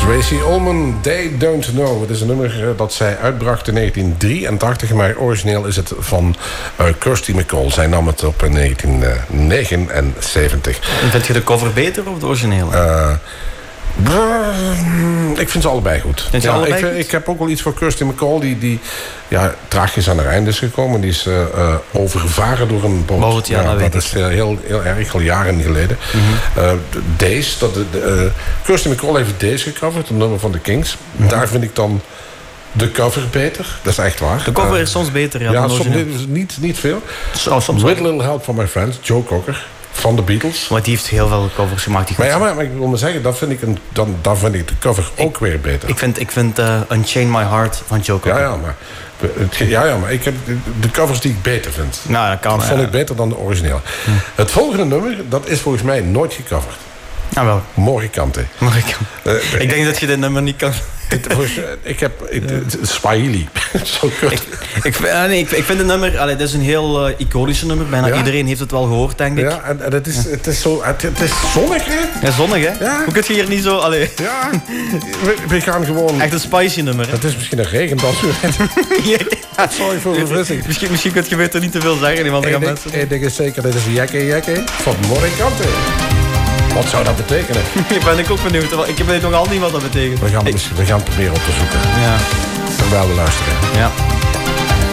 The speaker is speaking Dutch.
Tracy Ullman, They Don't Know. Het is een nummer dat zij uitbracht in 1983... maar origineel is het van Kirsty MacColl. Zij nam het op in 1979. En vind je de cover beter of de originele? Ik vind ze allebei goed. Ik heb ook wel iets voor Kirsty MacColl... die tragisch aan haar einde is gekomen. Die is overvaren door een boot. Dat is heel erg, al jaren geleden. Days. Kirsty MacColl heeft Days gecoverd. Een nummer van de Kings. Daar vind ik dan de cover beter. Dat is echt waar. De cover is soms beter. Ja, soms niet veel. Soms With Little Help from My Friends. Joe Cocker. Van de Beatles. Maar die heeft heel veel covers gemaakt. Maar ik wil maar zeggen, dan vind ik de cover ook weer beter. Ik vind Unchain My Heart van Joe Cocker. Maar ik heb de covers die ik beter vind. Nou, dat kan. Dat vond ik beter dan de originele. Het volgende nummer, dat is volgens mij nooit gecoverd. Nou wel. Morricante. Ik denk dat je dit nummer niet kan... Ik heb Swahili. Ik vind het nummer... dit is een heel iconische nummer. Bijna iedereen heeft het wel gehoord, denk ik. Ja, en het is zonnig, hè? Ja, zonnig, hè? Ja. Hoe kun je hier niet zo... Ja, we gaan gewoon... Echt een spicy nummer, hè? Het is misschien een regendans. Sorry voor de verfrissing. Misschien kun je beter niet te veel zeggen. Want ik denk zeker, dit is Jekke van Morricante. Wat zou dat betekenen? Ben ik ook benieuwd. Ik weet nog al niet wat dat betekent. We gaan het proberen op te zoeken. Ja. Terwijl we luisteren. Ja.